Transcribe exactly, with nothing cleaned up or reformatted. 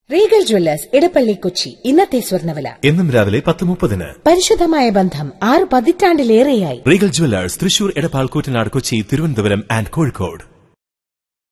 Regal Jewellers Edappally Kochi. ഇന്നത്തെ സ്വർണ്ണവില എന്നും രാവിലെ പത്ത് മുപ്പതിന്. പരിശുദ്ധമായ ബന്ധം ആറ് പതിറ്റാണ്ടിലേറെയായി. Regal Jewellers Thrissur, Edappal, Koottanad, Kochi, Thiruvananthapuram and Kozhikode.